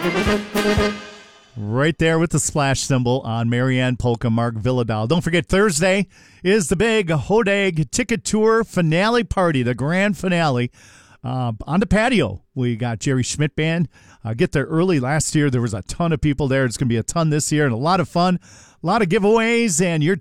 Right there with the splash symbol on Marianne Polka, Mark Villadal. Don't forget, Thursday is the big Hodag Ticket Tour finale party, the grand finale. On the patio, we got Jerry Schmidt Band. Get there early. Last year, there was a ton of people there. It's going to be a ton this year and a lot of fun. A lot of giveaways and your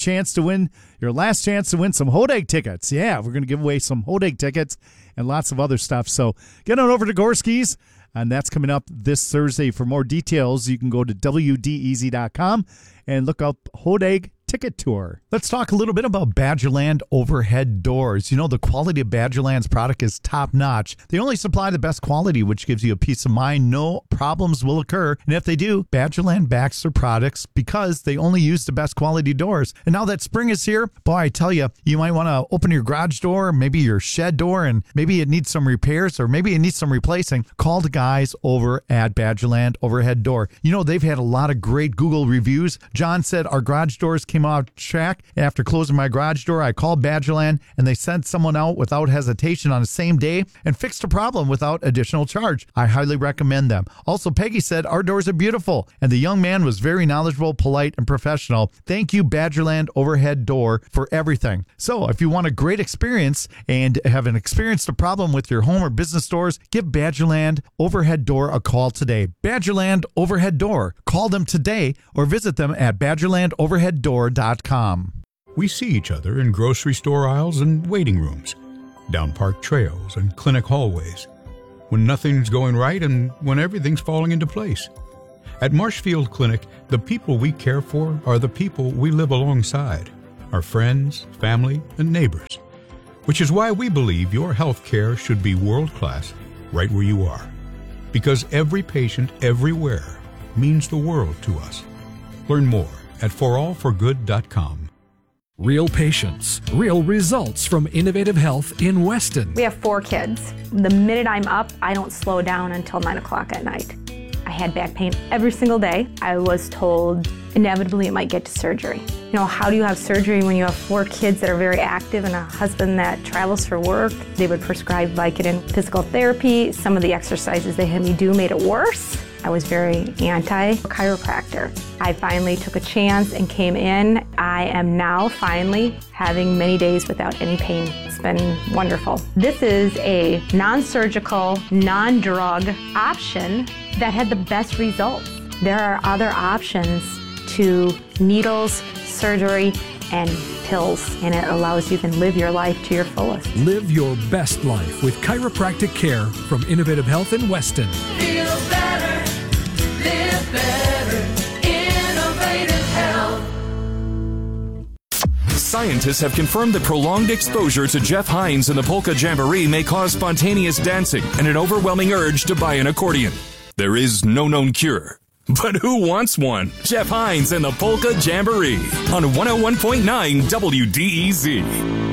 last chance to win some Hodag tickets. Yeah, we're going to give away some Hodag tickets and lots of other stuff. So get on over to Gorski's, and that's coming up this Thursday. For more details, you can go to WDEZ.com and look up Hodag Ticket Tour. Let's talk a little bit about Badgerland overhead doors. You know, the quality of Badgerland's product is top notch. They only supply the best quality, which gives you a peace of mind. No problems will occur. And if they do, Badgerland backs their products because they only use the best quality doors. And now that spring is here, boy, I tell you, you might want to open your garage door, maybe your shed door, and maybe it needs some repairs or maybe it needs some replacing. Call the guys over at Badgerland Overhead Door. You know, they've had a lot of great Google reviews. John said our garage doors came out track. After closing my garage door, I called Badgerland and they sent someone out without hesitation on the same day and fixed the problem without additional charge. I highly recommend them. Also, Peggy said our doors are beautiful and the young man was very knowledgeable, polite, and professional. Thank you, Badgerland Overhead Door, for everything. So if you want a great experience and haven't experienced a problem with your home or business doors, give Badgerland Overhead Door a call today. Badgerland Overhead Door. Call them today or visit them at badgerlandoverheaddoor.com. We see each other in grocery store aisles and waiting rooms, down park trails and clinic hallways, when nothing's going right and when everything's falling into place. At Marshfield Clinic, the people we care for are the people we live alongside, our friends, family, and neighbors, which is why we believe your health care should be world-class right where you are, because every patient everywhere means the world to us. Learn more at forallforgood.com. Real patients, real results from Innovative Health in Weston. We have 4 kids. The minute I'm up, I don't slow down until 9 o'clock at night. I had back pain every single day. I was told inevitably it might get to surgery. You know, how do you have surgery when you have 4 kids that are very active and a husband that travels for work? They would prescribe Vicodin physical therapy. Some of the exercises they had me do made it worse. I was very anti-chiropractor. I finally took a chance and came in. I am now finally having many days without any pain. It's been wonderful. This is a non-surgical, non-drug option that had the best results. There are other options to needles, surgery, and pills, and it allows you to live your life to your fullest. Live your best life with chiropractic care from Innovative Health in Weston. Feel better, live better, Innovative Health. Scientists have confirmed that prolonged exposure to Jeff Hines and the Polka Jamboree may cause spontaneous dancing and an overwhelming urge to buy an accordion. There is no known cure. But who wants one? Jeff Hines and the Polka Jamboree on 101.9 WDEZ.